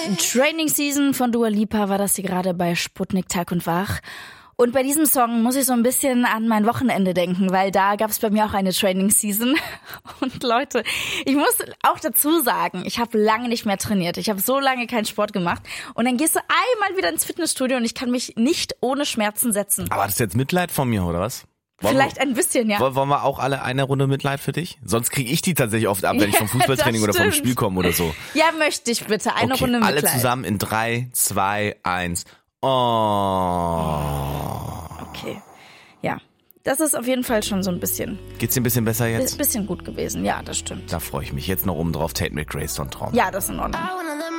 Training Season von Dua Lipa war das hier gerade bei Sputnik Tag und Wach. Und bei diesem Song muss ich so ein bisschen an mein Wochenende denken, weil da gab es bei mir auch eine Training Season. Und Leute, ich muss auch dazu sagen, ich habe lange nicht mehr trainiert. Ich habe so lange keinen Sport gemacht. Und dann gehst du einmal wieder ins Fitnessstudio und ich kann mich nicht ohne Schmerzen setzen. Aber das ist jetzt Mitleid von mir, oder was? Vielleicht ein bisschen, ja. Wollen wir auch alle eine Runde Mitleid für dich? Sonst kriege ich die tatsächlich oft ab, wenn ich vom Fußballtraining oder vom Spiel komme oder so. Ja, möchte ich bitte. Eine Runde Mitleid. Alle zusammen in 3, 2, 1. Okay, ja. Das ist auf jeden Fall schon so ein bisschen. Geht's dir ein bisschen besser jetzt? Bisschen gut gewesen, ja, das stimmt. Da freue ich mich jetzt noch oben drauf. Tate McRae, so ein Traum. Ja, das ist in Ordnung.